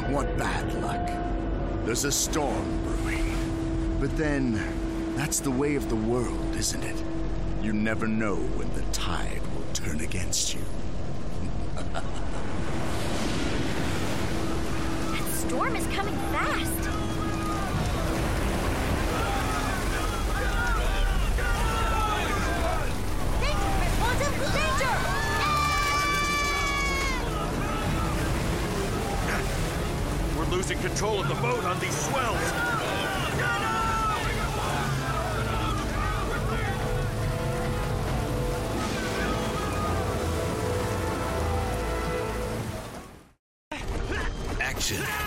What bad luck. There's a storm brewing. But then, that's the way of the world, isn't it? You never know when the tide will turn against you. That storm is coming fast. We're losing control of the boat on these swells. Action.